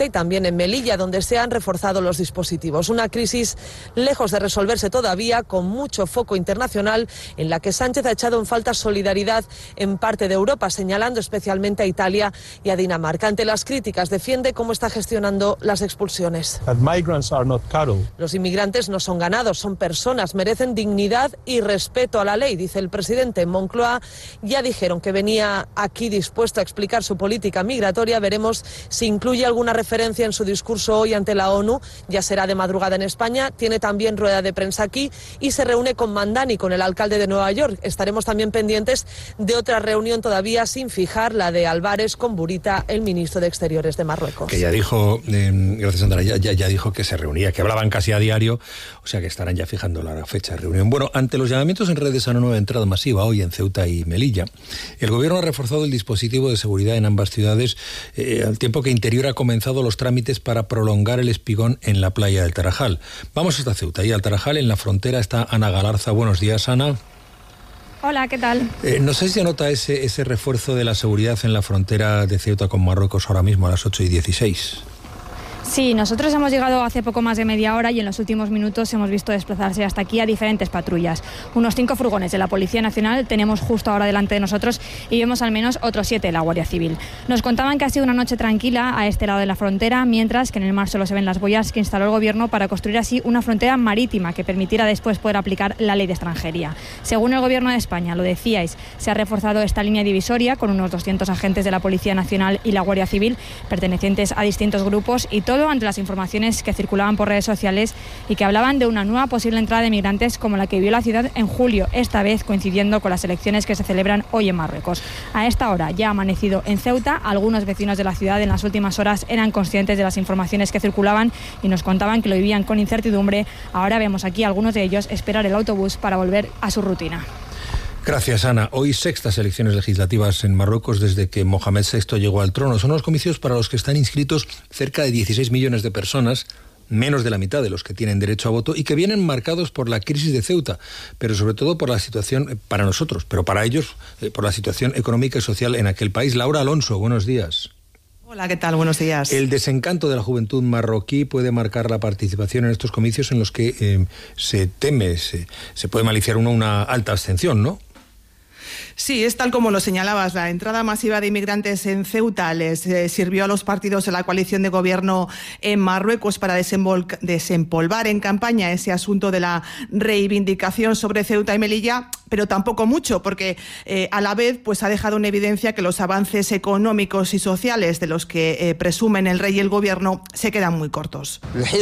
Ceuta y también en Melilla, donde se han reforzado los dispositivos. Una crisis lejos de resolverse todavía, con mucho foco internacional, en la que Sánchez ha echado en falta solidaridad en parte de Europa, señalando especialmente a Italia y a Dinamarca. Ante las críticas, defiende cómo está gestionando las expulsiones. Los inmigrantes no son ganados, son personas, merecen dignidad y respeto a la ley, dice el presidente. En Moncloa ya dijeron que venía aquí dispuesto a explicar su política migratoria. Veremos si incluye alguna referencia en su discurso hoy ante la ONU. Ya será de madrugada en España. Tiene también rueda de prensa aquí y se reúne con Mandani, con el alcalde de Nueva York. Estaremos también pendientes de otra reunión todavía sin fijar, la de Álvarez con Burita, el ministro de Exteriores de Marruecos. Que ya dijo, gracias Sandra, ya dijo que se reunía, que hablaban casi a diario, o sea que estarán ya fijando la fecha de reunión. Bueno, ante los llamamientos en redes a una nueva entrada masiva hoy en Ceuta y Melilla, el gobierno ha reforzado el dispositivo de seguridad en ambas ciudades, al tiempo que Interior ha comenzado los trámites para prolongar el espigón en la playa del Tarajal. Vamos hasta Ceuta y al Tarajal, en la frontera está Ana Galarza. Buenos días, Ana. Hola, ¿qué tal? No sé si se nota ese refuerzo de la seguridad en la frontera de Ceuta con Marruecos ahora mismo a las 8:16. Sí, nosotros hemos llegado hace poco más de media hora y en los últimos minutos hemos visto desplazarse hasta aquí a diferentes patrullas. Unos 5 furgones de la Policía Nacional tenemos justo ahora delante de nosotros y vemos al menos otros 7 de la Guardia Civil. Nos contaban que ha sido una noche tranquila a este lado de la frontera, mientras que en el mar solo se ven las boyas que instaló el gobierno para construir así una frontera marítima que permitirá después poder aplicar la ley de extranjería. Según el gobierno de España, lo decíais, se ha reforzado esta línea divisoria con unos 200 agentes de la Policía Nacional y la Guardia Civil pertenecientes a distintos grupos, y todo ante las informaciones que circulaban por redes sociales y que hablaban de una nueva posible entrada de migrantes como la que vio la ciudad en julio, esta vez coincidiendo con las elecciones que se celebran hoy en Marruecos. A esta hora ya ha amanecido en Ceuta. Algunos vecinos de la ciudad en las últimas horas eran conscientes de las informaciones que circulaban y nos contaban que lo vivían con incertidumbre. Ahora vemos aquí a algunos de ellos esperar el autobús para volver a su rutina. Gracias, Ana. Hoy sextas elecciones legislativas en Marruecos desde que Mohamed VI llegó al trono. Son los comicios para los que están inscritos cerca de 16 millones de personas, menos de la mitad de los que tienen derecho a voto, y que vienen marcados por la crisis de Ceuta, pero sobre todo por la situación, para nosotros, pero para ellos, por la situación económica y social en aquel país. Laura Alonso, buenos días. Hola, ¿qué tal? Buenos días. El desencanto de la juventud marroquí puede marcar la participación en estos comicios en los que se teme, se puede maliciar una alta abstención, ¿no? Sí, es tal como lo señalabas. La entrada masiva de inmigrantes en Ceuta les sirvió a los partidos de la coalición de gobierno en Marruecos para desempolvar en campaña ese asunto de la reivindicación sobre Ceuta y Melilla, pero tampoco mucho, porque a la vez pues ha dejado en evidencia que los avances económicos y sociales de los que presumen el rey y el gobierno se quedan muy cortos.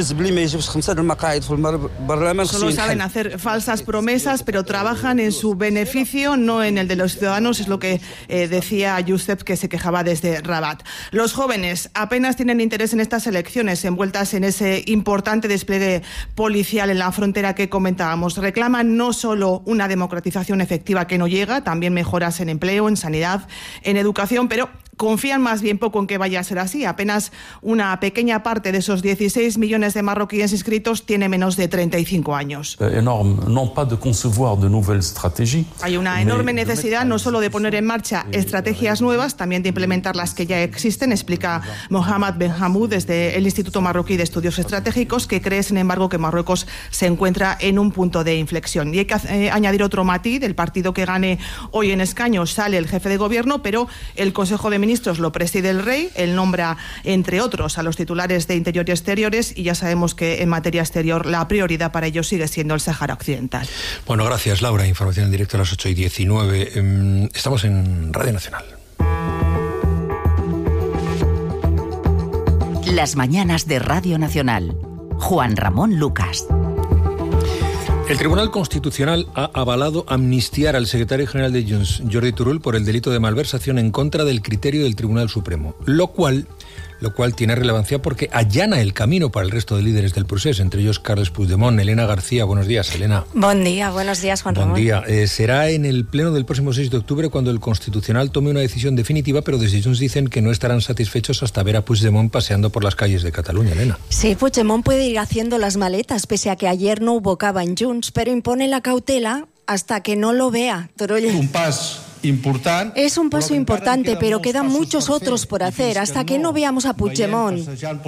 Solo saben hacer falsas promesas, pero trabajan en su beneficio, no en el de los ciudadanos, es lo que decía Youssef, que se quejaba desde Rabat. Los jóvenes apenas tienen interés en estas elecciones, envueltas en ese importante despliegue policial en la frontera que comentábamos. Reclaman no solo una democratización efectiva que no llega, también mejoras en empleo, en sanidad, en educación, pero confían más bien poco en que vaya a ser así. Apenas una pequeña parte de esos 16 millones de marroquíes inscritos tiene menos de 35 años. Hay una enorme necesidad no solo de poner en marcha estrategias nuevas, también de implementar las que ya existen, explica Mohamed Ben Hamoud desde el Instituto Marroquí de Estudios Estratégicos, que cree, sin embargo, que Marruecos se encuentra en un punto de inflexión. Y hay que añadir otro matiz: del partido que gane hoy en escaños sale el jefe de gobierno, pero el Consejo de Ministros lo preside el rey. Él nombra, entre otros, a los titulares de Interior y Exteriores, y ya sabemos que en materia exterior la prioridad para ellos sigue siendo el Sáhara Occidental. Bueno, gracias, Laura. Información en directo a las 8:19. Estamos en Radio Nacional. Las mañanas de Radio Nacional. Juan Ramón Lucas. El Tribunal Constitucional ha avalado amnistiar al secretario general de Junts, Jordi Turull, por el delito de malversación en contra del criterio del Tribunal Supremo, lo cual tiene relevancia porque allana el camino para el resto de líderes del proceso, entre ellos Carles Puigdemont. Elena García, buenos días, Elena. Buen día, buenos días, Juan Ramón. Buen día. Será en el pleno del próximo 6 de octubre cuando el Constitucional tome una decisión definitiva, pero desde Junts dicen que no estarán satisfechos hasta ver a Puigdemont paseando por las calles de Cataluña, Elena. Sí, Puigdemont puede ir haciendo las maletas, pese a que ayer no hubo cava en Junts, pero impone la cautela hasta que no lo vea. Es un paso importante, pero quedan muchos otros por hacer hasta que no veamos a Puigdemont.